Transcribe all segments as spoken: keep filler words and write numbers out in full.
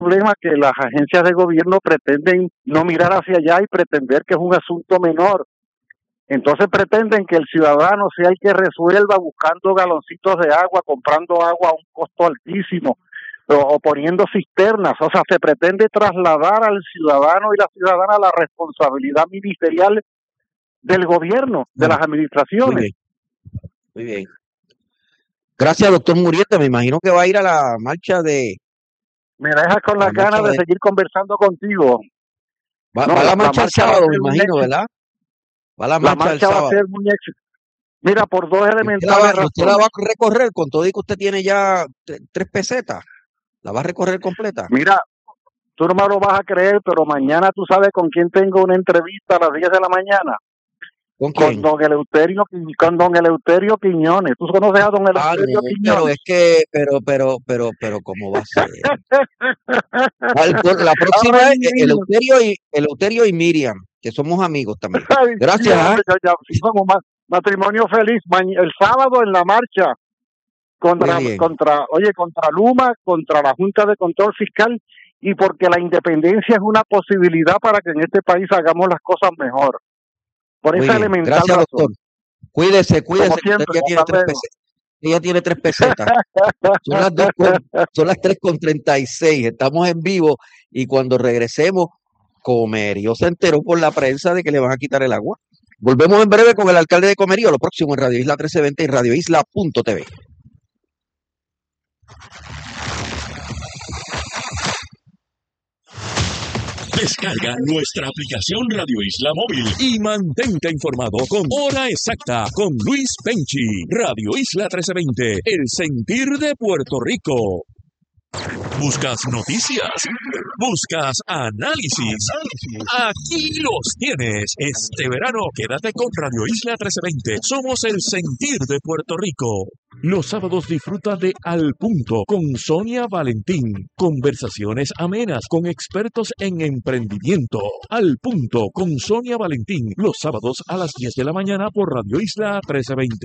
problema que las agencias de gobierno pretenden no mirar hacia allá y pretender que es un asunto menor. Entonces pretenden que el ciudadano sea el que resuelva buscando galoncitos de agua, comprando agua a un costo altísimo o, o poniendo cisternas. O sea, se pretende trasladar al ciudadano y la ciudadana la responsabilidad ministerial del gobierno, de las administraciones. Muy bien. Muy bien. Gracias, doctor Murieta. Me imagino que va a ir a la marcha de... Me dejas con las la ganas de, de seguir conversando contigo. Va, no, va a la, la marcha marcha el sábado, me imagino, éxito. ¿verdad? Va a la La marcha, marcha el va sábado. a ser muy éxito. Mira, por dos elementales usted la, va, razones. usted la va a recorrer con todo y que usted tiene ya tres pesetas. ¿La va a recorrer completa? Mira, tú no me lo vas a creer, pero mañana tú sabes con quién tengo una entrevista a las diez de la mañana. ¿Con quién? Con don Eleuterio, con don Eleuterio Quiñones. ¿Tú conoces a don Eleuterio ah, no, Quiñones? Pero es que, pero, pero, pero, pero, ¿cómo va a ser? La próxima Ay, es Eleuterio y, Eleuterio y Miriam, que somos amigos también. Ay, Gracias. sí, ¿eh? ya, ya, somos matrimonio feliz. El sábado en la marcha contra, contra, oye, contra Luma, contra la Junta de Control Fiscal, y porque la independencia es una posibilidad para que en este país hagamos las cosas mejor. Por esa elemental Gracias, razón. doctor. Cuídese, cuídese. Siempre, usted ya tiene tres pesetas. Ella tiene tres pesetas. Son las dos con, son las tres con treinta y seis. Estamos en vivo y cuando regresemos, Comerío se enteró por la prensa de que le van a quitar el agua. Volvemos en breve con el alcalde de Comerío, lo próximo en Radio Isla trece veinte y radio isla punto t v. Descarga nuestra aplicación Radio Isla Móvil y mantente informado con Hora Exacta con Luis Penchi. Radio Isla trece veinte, el sentir de Puerto Rico. ¿Buscas noticias? ¿Buscas análisis? Aquí los tienes. Este verano quédate con Radio Isla trece veinte. Somos el sentir de Puerto Rico. Los sábados disfruta de Al Punto con Sonia Valentín. Conversaciones amenas con expertos en emprendimiento. Al Punto con Sonia Valentín. Los sábados a las diez de la mañana por Radio Isla trece veinte.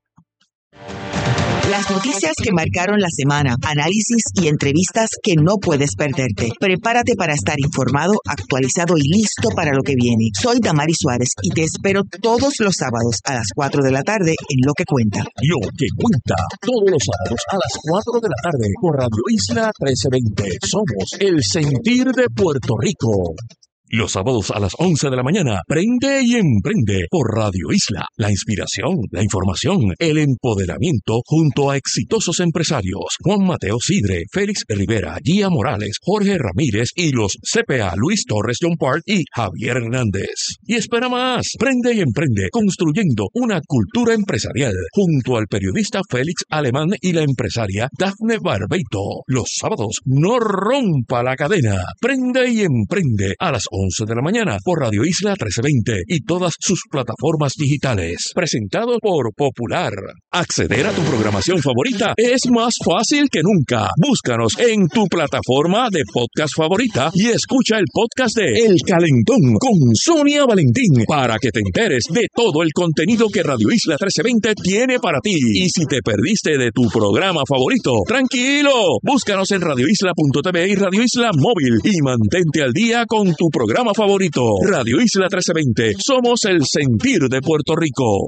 Las noticias que marcaron la semana, análisis y entrevistas que no puedes perderte. Prepárate para estar informado, actualizado y listo para lo que viene. Soy Damari Suárez y te espero todos los sábados a las cuatro de la tarde en Lo que Cuenta. Lo que Cuenta, todos los sábados a las cuatro de la tarde por Radio Isla trece veinte. Somos el sentir de Puerto Rico. Los sábados a las once de la mañana, Prende y Emprende por Radio Isla. La inspiración, la información, el empoderamiento junto a exitosos empresarios. Juan Mateo Sidre, Félix Rivera, Gia Morales, Jorge Ramírez y los C P A Luis Torres John Park y Javier Hernández. Y espera más, Prende y Emprende, construyendo una cultura empresarial junto al periodista Félix Alemán y la empresaria Dafne Barbeito. Los sábados, no rompa la cadena. Prende y Emprende a las once de la mañana por Radio Isla trece veinte y todas sus plataformas digitales. Presentado por Popular. Acceder a tu programación favorita es más fácil que nunca. Búscanos en tu plataforma de podcast favorita y escucha el podcast de El Calentón con Sonia Valentín para que te enteres de todo el contenido que Radio Isla trece veinte tiene para ti. Y si te perdiste de tu programa favorito, tranquilo, búscanos en radio isla punto t v y Radio Isla Móvil y mantente al día con tu programa Programa favorito, Radio Isla trece veinte. Somos el sentir de Puerto Rico.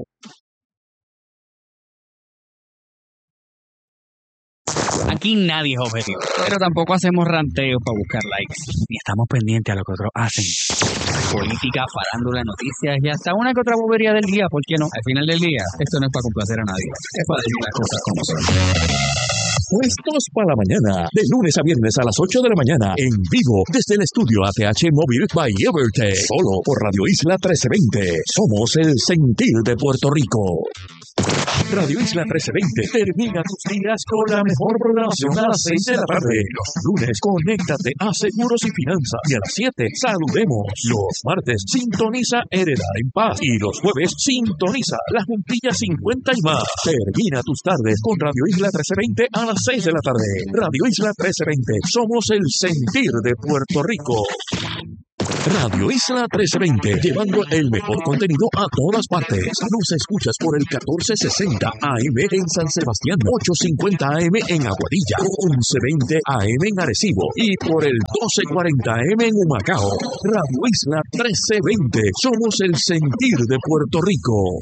Aquí nadie es objetivo, pero tampoco hacemos ranteos para buscar likes, ni estamos pendientes a lo que otros hacen. Política, farándula, noticias y hasta una que otra bobería del día, ¿por qué no? Al final del día, esto no es para complacer a nadie, es para decir las cosas como son. Puestos para la mañana, de lunes a viernes a las ocho de la mañana, en vivo, desde el estudio A T H Móvil by Evertech, solo por Radio Isla trece veinte. Somos el sentir de Puerto Rico. Radio Isla trece veinte termina tus días con la mejor programación a las seis de la tarde. Los lunes, conéctate a Seguros y Finanzas. Y a las siete, saludemos. Los martes, sintoniza Heredar en Paz. Y los jueves, sintoniza La Juntilla cincuenta y más. Termina tus tardes con Radio Isla trece veinte a las seis de la tarde. Radio Isla trece veinte. Somos el sentir de Puerto Rico. Radio Isla trece veinte, llevando el mejor contenido a todas partes. Nos escuchas por el catorce sesenta A M en San Sebastián, ochocientos cincuenta A M en Aguadilla, once veinte A M en Arecibo y por el doce cuarenta A M en Humacao. Radio Isla trece veinte, somos el sentir de Puerto Rico.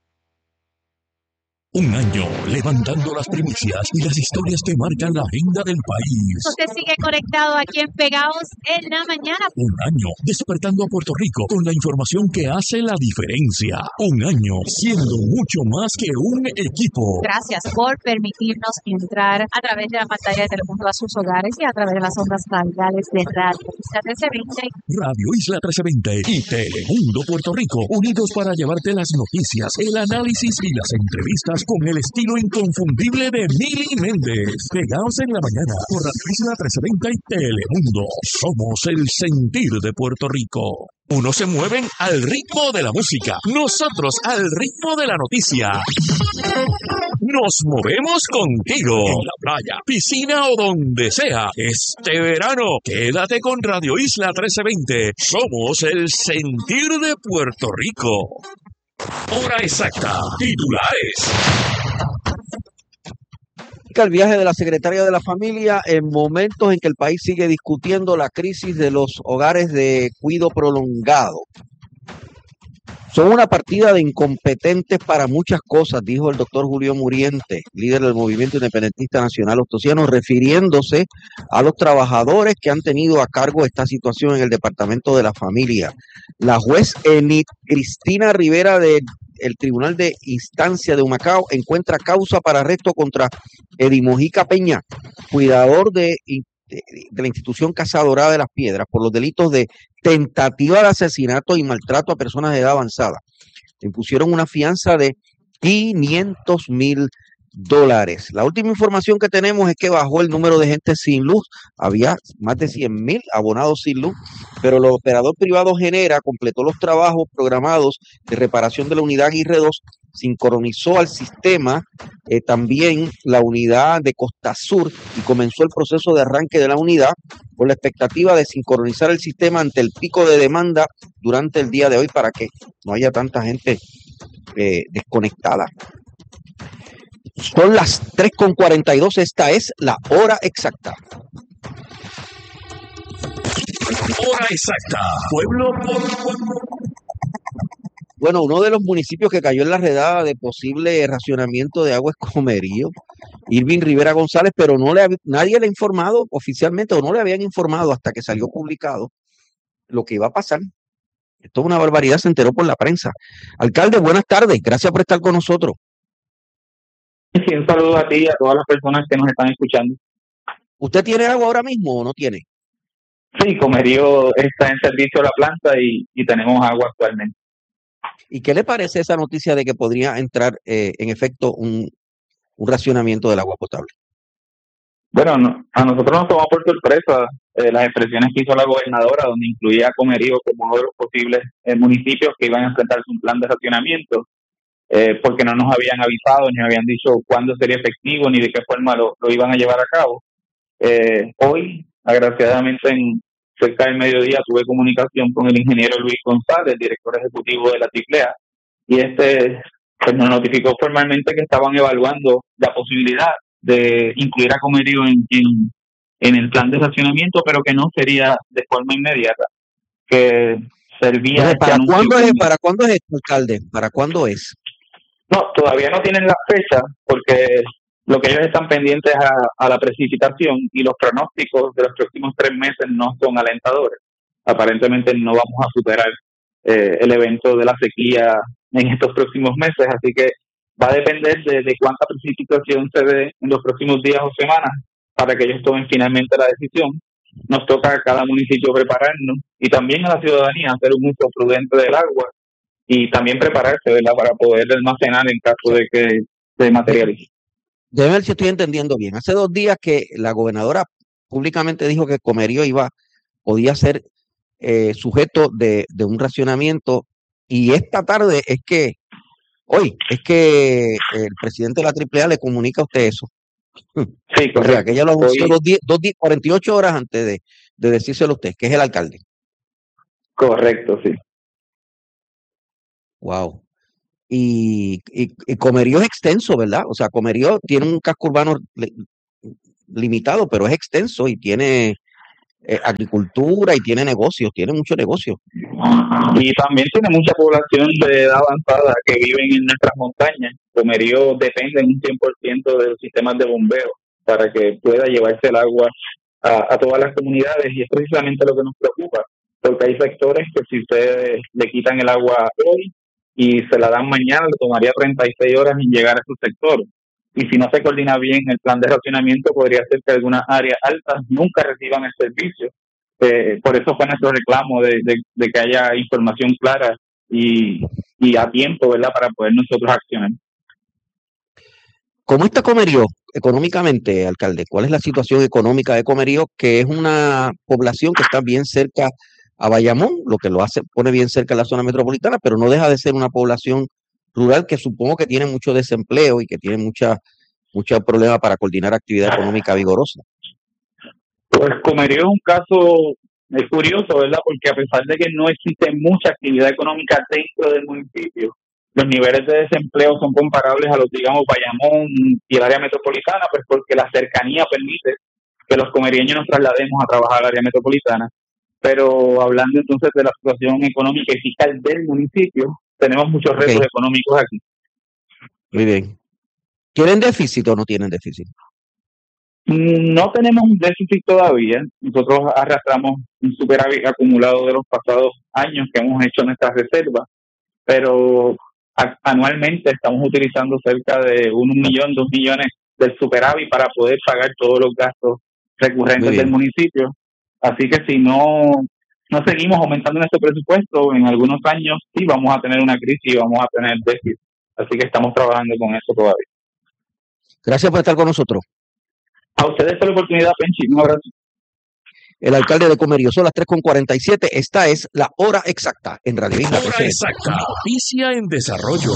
Un año levantando las primicias y las historias que marcan la agenda del país. Usted sigue conectado aquí en Pegaos en la mañana. Un año despertando a Puerto Rico con la información que hace la diferencia. Un año siendo mucho más que un equipo. Gracias por permitirnos entrar a través de la pantalla de Telemundo a sus hogares y a través de las ondas radiales de Radio Isla trece veinte. Radio Isla trece veinte y Telemundo Puerto Rico, unidos para llevarte las noticias, el análisis y las entrevistas con el estilo inconfundible de Mili Méndez. Pegaos en la mañana por Radio Isla trece veinte y Telemundo. Somos el sentir de Puerto Rico. Unos se mueven al ritmo de la música, nosotros al ritmo de la noticia. Nos movemos contigo en la playa, piscina o donde sea. Este verano, quédate con Radio Isla trece veinte. Somos el sentir de Puerto Rico. Hora exacta. Titulares. El viaje de la secretaria de la Familia en momentos en que el país sigue discutiendo la crisis de los hogares de cuidado prolongado. Son una partida de incompetentes para muchas cosas, dijo el doctor Julio Muriente, líder del Movimiento Independentista Nacional Ostosiano, refiriéndose a los trabajadores que han tenido a cargo esta situación en el Departamento de la Familia. La juez Enid Cristina Rivera del Tribunal de Instancia de Humacao encuentra causa para arresto contra Eddie Mojica Peña, cuidador de, de, de la institución Casa Dorada de las Piedras, por los delitos de tentativa de asesinato y maltrato a personas de edad avanzada. Le impusieron una fianza de quinientos mil dólares. La última información que tenemos es que bajó el número de gente sin luz. Había más de cien mil abonados sin luz, pero el operador privado Genera completó los trabajos programados de reparación de la unidad Aguirre dos, sincronizó al sistema eh, también la unidad de Costa Sur y comenzó el proceso de arranque de la unidad con la expectativa de sincronizar el sistema ante el pico de demanda durante el día de hoy para que no haya tanta gente eh, desconectada. Son las tres con cuarenta y dos, esta es la hora exacta. Hora exacta. Pueblo por pueblo. Bueno, uno de los municipios que cayó en la redada de posible racionamiento de agua es Comerío, Irving Rivera González, pero no le nadie le ha informado oficialmente o no le habían informado hasta que salió publicado lo que iba a pasar. Esto es una barbaridad, se enteró por la prensa. Alcalde, buenas tardes, gracias por estar con nosotros. Sí, un saludo a ti y a todas las personas que nos están escuchando. ¿Usted tiene agua ahora mismo o no tiene? Sí, Comerío está en servicio la planta y, y tenemos agua actualmente. ¿Y qué le parece esa noticia de que podría entrar eh, en efecto un, un racionamiento del agua potable? Bueno, no, a nosotros nos tomó por sorpresa eh, las expresiones que hizo la gobernadora, donde incluía a Comerío como uno de los posibles eh, municipios que iban a enfrentarse a un plan de racionamiento. Eh, porque no nos habían avisado, ni habían dicho cuándo sería efectivo, ni de qué forma lo, lo iban a llevar a cabo. Eh, hoy, agraciadamente, en cerca del mediodía, tuve comunicación con el ingeniero Luis González, director ejecutivo de la Triple A, y este pues, nos notificó formalmente que estaban evaluando la posibilidad de incluir a Comerío en, en, en el plan de racionamiento, pero que no sería de forma inmediata, que servía... ¿Para cuándo es, ¿Para cuándo es esto, alcalde? ¿Para cuándo es? No, todavía no tienen la fecha porque lo que ellos están pendientes a, a la precipitación y los pronósticos de los próximos tres meses no son alentadores. Aparentemente no vamos a superar eh, el evento de la sequía en estos próximos meses, así que va a depender de, de cuánta precipitación se dé en los próximos días o semanas para que ellos tomen finalmente la decisión. Nos toca a cada municipio prepararnos y también a la ciudadanía hacer un uso prudente del agua y también prepararse, ¿verdad?, para poder almacenar en caso de que se materialice. Déjeme ver si estoy entendiendo bien. Hace dos días que la gobernadora públicamente dijo que Comerío iba, podía ser eh, sujeto de, de un racionamiento, y esta tarde es que, hoy, es que el presidente de la Triple A le comunica a usted eso. Sí, correcto. O sea, que ella lo anunció dos días, dos días, cuarenta y ocho horas antes de, de decírselo a usted, que es el alcalde. Correcto, sí. Wow. Y, y, y Comerío es extenso, ¿verdad? O sea, Comerío tiene un casco urbano li- limitado, pero es extenso y tiene eh, agricultura y tiene negocios, tiene mucho negocio. Y también tiene mucha población de edad avanzada que viven en nuestras montañas. Comerío depende en un cien por ciento de los sistemas de bombeo para que pueda llevarse el agua a, a todas las comunidades, y es precisamente lo que nos preocupa, porque hay sectores que si ustedes le quitan el agua hoy y se la dan mañana, le tomaría treinta y seis horas en llegar a su sector. Y si no se coordina bien el plan de racionamiento, podría ser que algunas áreas altas nunca reciban el servicio. Eh, por eso fue nuestro reclamo de, de, de que haya información clara y, y a tiempo, ¿verdad?, para poder nosotros accionar. ¿Cómo está Comerío económicamente, alcalde? ¿Cuál es la situación económica de Comerío, que es una población que está bien cerca a Bayamón, lo que lo hace, pone bien cerca a la zona metropolitana, pero no deja de ser una población rural que supongo que tiene mucho desempleo y que tiene mucha, mucho problema para coordinar actividad económica vigorosa? Pues Comerío es un caso es curioso, ¿verdad? Porque a pesar de que no existe mucha actividad económica dentro del municipio, los niveles de desempleo son comparables a los, digamos, Bayamón y el área metropolitana, pues porque la cercanía permite que los comerieños nos traslademos a trabajar al área metropolitana. Pero hablando entonces de la situación económica y fiscal del municipio, tenemos muchos retos Ok, económicos aquí. muy bien. ¿Tienen déficit o no tienen déficit? No tenemos un déficit todavía. Nosotros arrastramos un superávit acumulado de los pasados años que hemos hecho nuestras reservas, pero a- anualmente estamos utilizando cerca de un millón, dos millones del superávit para poder pagar todos los gastos Muy recurrentes del bien. municipio. Así que si no, no seguimos aumentando nuestro presupuesto, en algunos años sí vamos a tener una crisis y vamos a tener déficit. Así que estamos trabajando con eso todavía. Gracias por estar con nosotros. A ustedes por la oportunidad, Penchi. Un abrazo. El alcalde de Comerío. Son las tres con cuarenta y siete. Esta es la hora exacta en Radio Isla Hora trescientos veinte. exacta. Noticia en desarrollo.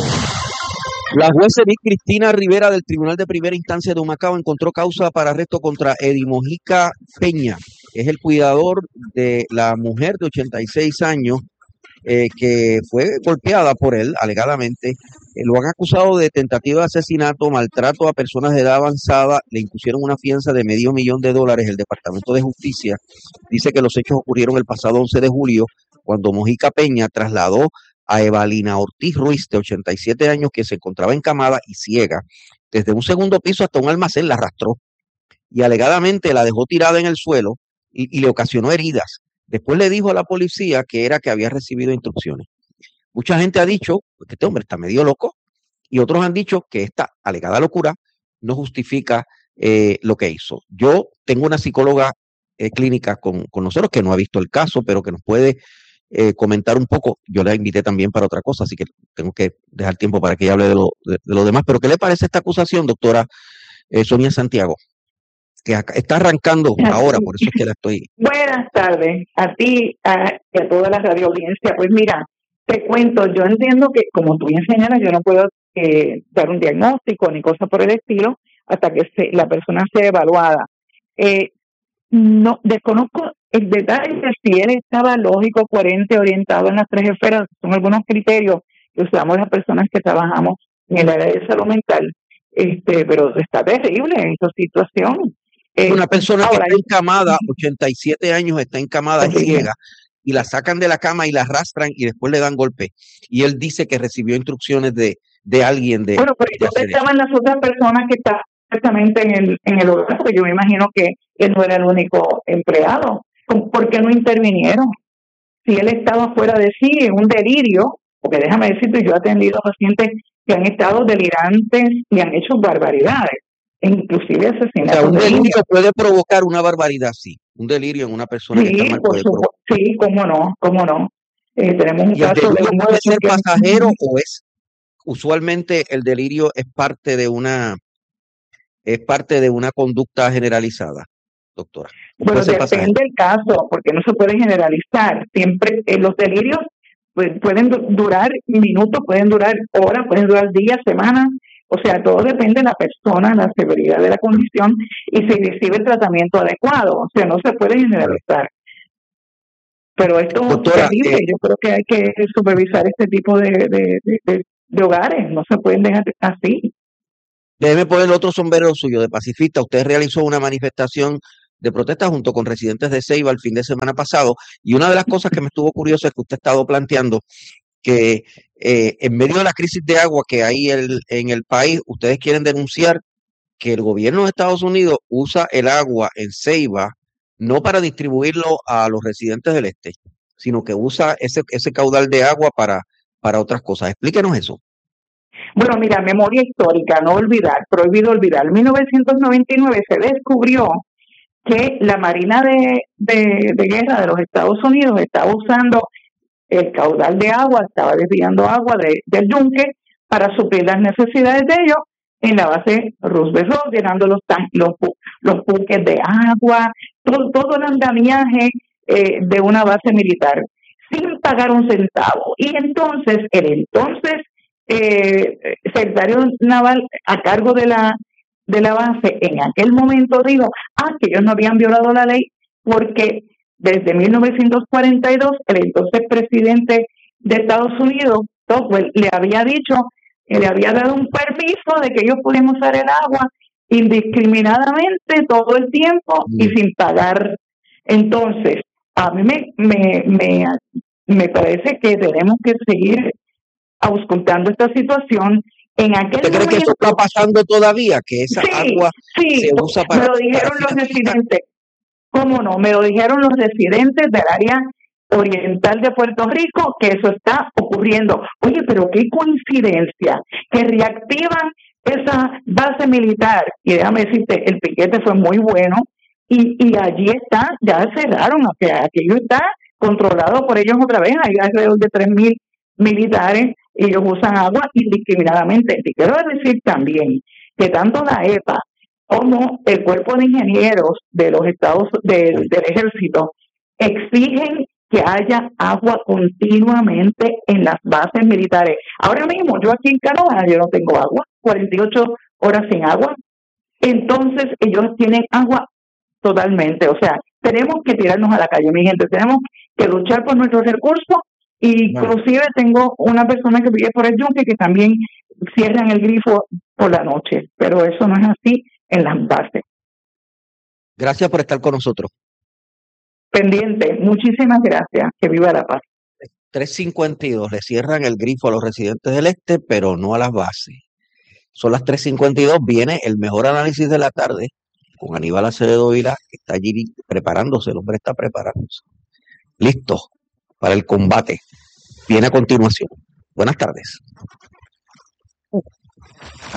La juez Edith Cristina Rivera del Tribunal de Primera Instancia de Humacao encontró causa para arresto contra Eddie Mojica Peña. Es el cuidador de la mujer de ochenta y seis años eh, que fue golpeada por él, alegadamente. Eh, lo han acusado de tentativa de asesinato, maltrato a personas de edad avanzada. Le impusieron una fianza de medio millón de dólares. El Departamento de Justicia dice que los hechos ocurrieron el pasado once de julio, cuando Mojica Peña trasladó a Evalina Ortiz Ruiz, de ochenta y siete años, que se encontraba encamada y ciega, desde un segundo piso hasta un almacén. La arrastró y alegadamente la dejó tirada en el suelo y, y le ocasionó heridas. Después le dijo a la policía que era que había recibido instrucciones. Mucha gente ha dicho que este hombre está medio loco, y otros han dicho que esta alegada locura no justifica eh, lo que hizo. Yo tengo una psicóloga eh, clínica con, con nosotros que no ha visto el caso, pero que nos puede eh, comentar un poco. Yo la invité también para otra cosa, así que tengo que dejar tiempo para que ella hable de lo, de, de lo demás. Pero ¿qué le parece esta acusación, doctora eh, Sonia Santiago? Que acá está arrancando ahora, por eso es que la estoy... Buenas tardes a ti a, y a toda la radio audiencia. Pues mira, te cuento, yo entiendo que, como tú bien señalas, yo no puedo eh, dar un diagnóstico ni cosa por el estilo hasta que se, la persona sea evaluada. Eh, no desconozco el detalle de si él estaba lógico, coherente, orientado en las tres esferas. Son algunos criterios que usamos las personas que trabajamos en el área de salud mental. Este, pero está terrible esa situación. Eh, Una persona que ahora, está encamada, ochenta y siete años, está encamada, es horrible. ciega, y la sacan de la cama y la arrastran y después le dan golpe. Y él dice que recibió instrucciones de, de alguien de, Bueno, pero de ¿dónde hacer eso. estaban las otras personas que estaban exactamente en el, en el hogar? Porque yo me imagino que él no era el único empleado. ¿Cómo- ¿Por qué no intervinieron? Si él estaba fuera de sí, en un delirio, porque déjame decirte, yo he atendido a pacientes que han estado delirantes y han hecho barbaridades, e inclusive O sea, asesinatos un de niños. delirio puede provocar una barbaridad, sí. Un delirio en una persona que está Sí, mal por puede provocar. supuesto, sí, cómo no, cómo no. Eh, tenemos un Y el caso de delirio un puede muchacho ser que... pasajero, o es, usualmente el delirio es parte de una, es parte de una conducta generalizada, doctora. O puede Bueno, ser pasajero. depende del caso, porque no se puede generalizar. Siempre eh, los delirios pues, pueden du- durar minutos, pueden durar horas, pueden durar días, semanas. O sea, todo depende de la persona, la severidad de la condición y si recibe el tratamiento adecuado. O sea, no se puede generalizar. Pero esto Doctora, es terrible. eh, Yo creo que hay que supervisar este tipo de, de, de, de- de hogares. No se pueden dejar así. déjeme poner otro sombrero suyo de pacifista. Usted realizó una manifestación de protesta junto con residentes de Ceiba el fin de semana pasado, y una de las cosas que me estuvo curioso es que usted ha estado planteando que eh, en medio de la crisis de agua que hay el- en el país, ustedes quieren denunciar que el gobierno de Estados Unidos usa el agua en Ceiba no para distribuirlo a los residentes del este, sino que usa ese, ese caudal de agua para, para otras cosas. Explíquenos eso. Bueno, mira, memoria histórica, no olvidar, prohibido olvidar. En mil novecientos noventa y nueve se descubrió que la Marina de, de, de Guerra de los Estados Unidos estaba usando el caudal de agua, estaba desviando agua de, del yunque para suplir las necesidades de ellos en la base Roosevelt, llenando los, tan- los, bu- los buques de agua, todo, todo el andamiaje eh, de una base militar, sin pagar un centavo. Y entonces, el entonces eh, secretario naval a cargo de la de la base en aquel momento dijo, ah, que ellos no habían violado la ley porque desde mil novecientos cuarenta y dos el entonces presidente de Estados Unidos, Tocqueville, le había dicho, que le había dado un permiso de que ellos podían usar el agua indiscriminadamente todo el tiempo y Mm. sin pagar. Entonces, a mí me, me, me, me parece que tenemos que seguir auscultando esta situación. En aquel ¿Usted cree que eso momento, está pasando todavía? Que esa sí, agua sí, se usa me para, lo para dijeron los fines militares. residentes. ¿Cómo no? Me lo dijeron los residentes del área oriental de Puerto Rico que eso está ocurriendo. Oye, pero qué coincidencia que reactivan esa base militar. Y déjame decirte, el piquete fue muy bueno y, y allí está, ya cerraron, o sea, aquello está controlado por ellos otra vez. Hay alrededor de tres mil militares y ellos usan agua indiscriminadamente. Y quiero decir también que tanto la E P A como el cuerpo de ingenieros de los estados del, del ejército exigen que haya agua continuamente en las bases militares. Ahora mismo, yo aquí en Canadá, yo no tengo agua, cuarenta y ocho horas sin agua. Entonces, ellos tienen agua totalmente. O sea, tenemos que tirarnos a la calle, mi gente. Tenemos que luchar por nuestros recursos. Inclusive tengo una persona que vive por el yunque que también cierran el grifo por la noche, pero eso no es así en las bases. Gracias por estar con nosotros. Pendiente, muchísimas gracias. Que viva la paz. tres cincuenta y dos, le cierran el grifo a los residentes del este, pero no a las bases. Son las tres cincuenta y dos, viene el mejor análisis de la tarde con Aníbal Acevedo Vila, que está allí preparándose, el hombre está preparándose. Listo para el combate. Viene a continuación. Buenas tardes.